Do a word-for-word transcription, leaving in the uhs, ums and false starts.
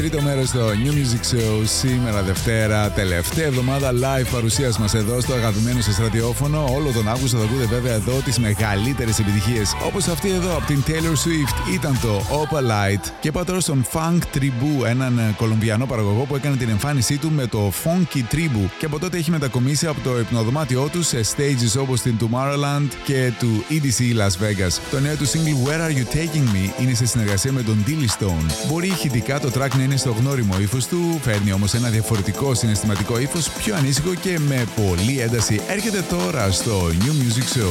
τρίτο μέρος στο New Music Show σήμερα Δευτέρα, τελευταία εβδομάδα live παρουσίας μας εδώ στο αγαπημένο σας ραδιόφωνο. Όλο τον Αύγουστο θα ακούτε βέβαια εδώ τις μεγαλύτερες επιτυχίες. Όπως αυτή εδώ από την Taylor Swift ήταν το Opalite. Και πάω τώρα στον Funk Tribu, έναν Κολομβιανό παραγωγό που έκανε την εμφάνισή του με το Funky Tribu. Και από τότε έχει μετακομίσει από το υπνοδωμάτιό του σε stages όπως την Tomorrowland και του ι ντι σι Las Vegas. Το νέο του single Where Are You Taking Me είναι σε συνεργασία με τον Dilly Stone. Μπορεί ηχητικά το track να είναι στο γνώριμο ύφος του, φέρνει όμως ένα διαφορετικό συναισθηματικό ύφος, πιο ανήσυχο και με πολλή ένταση. Έρχεται τώρα στο New Music Show.